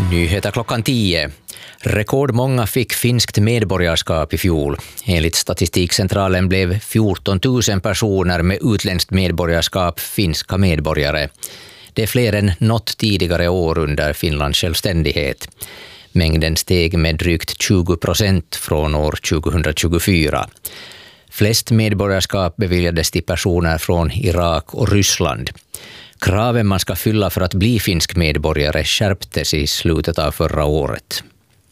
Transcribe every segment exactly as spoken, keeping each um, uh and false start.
Nyheter klockan tio. Rekordmånga fick finskt medborgarskap i fjol. Enligt Statistikcentralen blev fjorton tusen personer med utländskt medborgarskap finska medborgare. Det är fler än något tidigare år under Finlands självständighet. Mängden steg med drygt tjugo procent från år tjugohundratjugofyra. Flest medborgarskap beviljades till personer från Irak och Ryssland. Kraven man ska fylla för att bli finsk medborgare skärptes i slutet av förra året.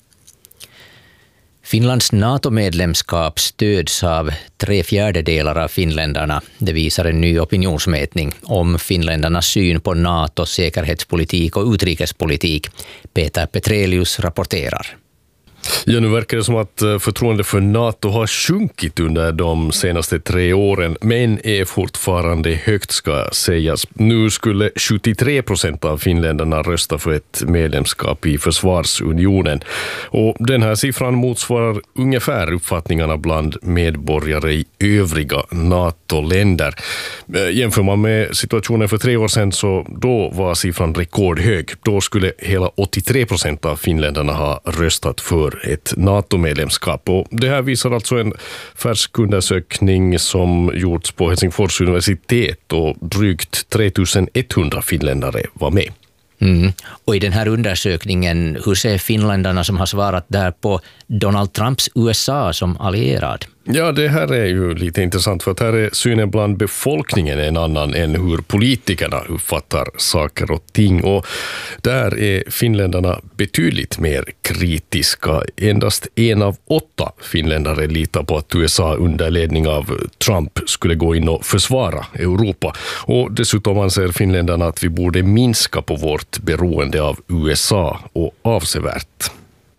Finlands NATO-medlemskap stöds av tre fjärdedelar av finländarna. Det visar en ny opinionsmätning om finländarnas syn på NATO, säkerhetspolitik och utrikespolitik. Peter Petrelius rapporterar. Ja, nu verkar det som att förtroende för NATO har sjunkit under de senaste tre åren, men är fortfarande högt ska sägas. Nu skulle sjuttiotre procent av finländarna rösta för ett medlemskap i försvarsunionen. Och den här siffran motsvarar ungefär uppfattningarna bland medborgare i övriga NATO-länder. Jämför man med situationen för tre år sedan så då var siffran rekordhög. Då skulle hela åttiotre procent av finländarna ha röstat för ett NATO-medlemskap. Och det här visar alltså en färsk undersökning som gjorts på Helsingfors universitet och drygt tre tusen etthundra finländare var med. Mm. Och i den här undersökningen, hur ser finländarna som har svarat där på Donald Trumps U S A som allierad? Ja, det här är ju lite intressant för att här är synen bland befolkningen en annan än hur politikerna uppfattar saker och ting. Och där är finländarna betydligt mer kritiska. Endast en av åtta finländare litar på att U S A under ledning av Trump skulle gå in och försvara Europa. Och dessutom anser finländarna att vi borde minska på vårt beroende av U S A och avsevärt.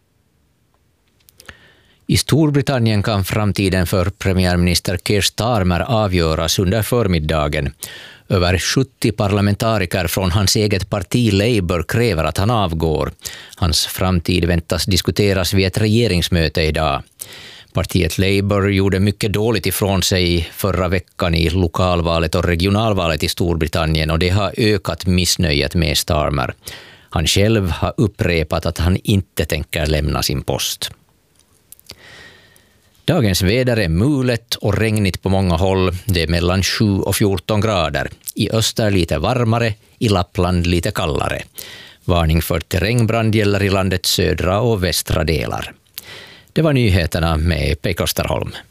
I Storbritannien kan framtiden för premiärminister Keir Starmer avgöras under förmiddagen. Över sjuttio parlamentariker från hans eget parti Labour kräver att han avgår. Hans framtid väntas diskuteras vid ett regeringsmöte idag. Partiet Labour gjorde mycket dåligt ifrån sig förra veckan i lokalvalet och regionalvalet i Storbritannien och det har ökat missnöjet med Starmer. Han själv har upprepat att han inte tänker lämna sin post. Dagens väder är mulet och regnigt på många håll. Det är mellan sju och fjorton grader. I öster lite varmare, i Lappland lite kallare. Varning för terrängbrand gäller i landets södra och västra delar. Det var nyheterna med Pekka Österholm.